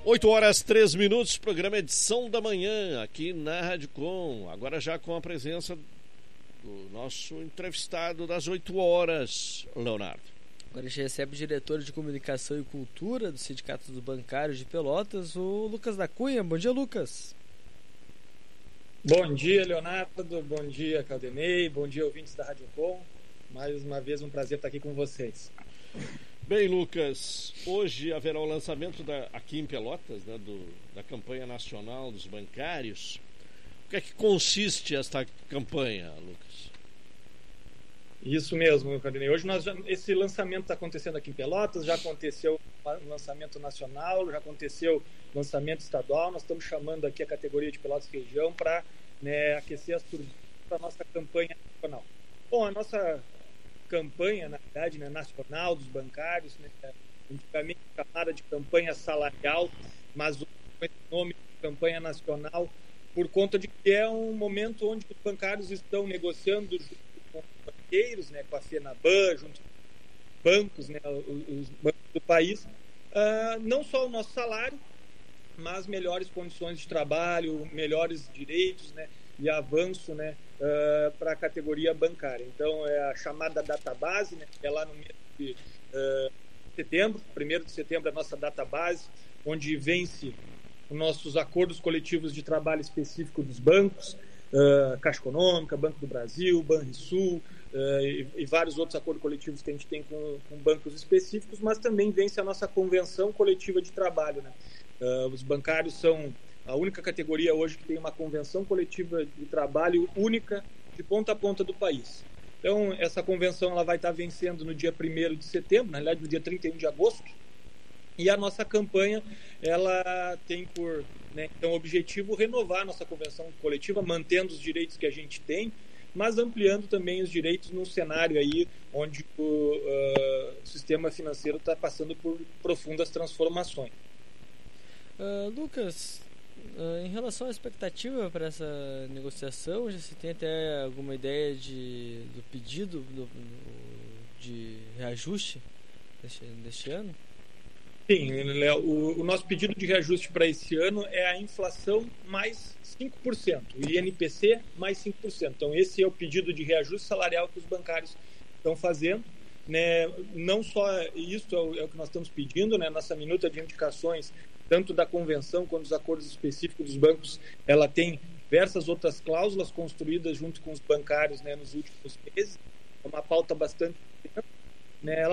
8h03, programa Edição da Manhã, aqui na Rádio Com. Agora já com a presença do nosso entrevistado das 8h, Leonardo. Agora a gente recebe o diretor de Comunicação e Cultura do Sindicato dos Bancários de Pelotas, o Lucas da Cunha. Bom dia, Lucas. Bom dia, Leonardo. Bom dia, Caldenei. Bom dia, ouvintes da Rádio Com. Mais uma vez, um prazer estar aqui com vocês. Bem, Lucas, hoje haverá o lançamento aqui em Pelotas, né, da campanha nacional dos bancários. O que é que consiste esta campanha, Lucas? Isso mesmo, Caldenei. Hoje esse lançamento está acontecendo aqui em Pelotas, já aconteceu o lançamento nacional, já aconteceu o lançamento estadual. Nós estamos chamando aqui a categoria de Pelotas Região para aquecer as turbinas para a nossa campanha nacional. Bom, a nossa campanha, na verdade, nacional dos bancários, antigamente chamada de campanha salarial, mas com esse nome de campanha nacional, por conta de que é um momento onde os bancários estão negociando junto com os banqueiros, com a FENABAN, junto com os bancos, os bancos do país, não só o nosso salário, mas melhores condições de trabalho, melhores direitos, e avanço, para a categoria bancária. Então, é a chamada database, que é lá no mês de setembro, 1º de setembro, a nossa database, onde vence os nossos acordos coletivos de trabalho específico dos bancos, Caixa Econômica, Banco do Brasil, Banrisul, e vários outros acordos coletivos que a gente tem com bancos específicos, mas também vence a nossa convenção coletiva de trabalho. Os bancários são a única categoria hoje que tem uma convenção coletiva de trabalho única de ponta a ponta do país. Então, essa convenção ela vai estar vencendo no dia 1º de setembro, na realidade no dia 31 de agosto, e a nossa campanha ela tem por objetivo renovar a nossa convenção coletiva, mantendo os direitos que a gente tem, mas ampliando também os direitos num cenário aí onde o sistema financeiro está passando por profundas transformações. Lucas, em relação à expectativa para essa negociação, já se tem até alguma ideia do pedido de reajuste deste ano? Sim, Léo, o nosso pedido de reajuste para esse ano é a inflação mais 5%, o INPC mais 5%. Então, esse é o pedido de reajuste salarial que os bancários estão fazendo. Não só isso é o que nós estamos pedindo, nossa minuta de indicações, tanto da convenção quanto dos acordos específicos dos bancos, ela tem diversas outras cláusulas construídas junto com os bancários nos últimos meses. É uma pauta bastante... ela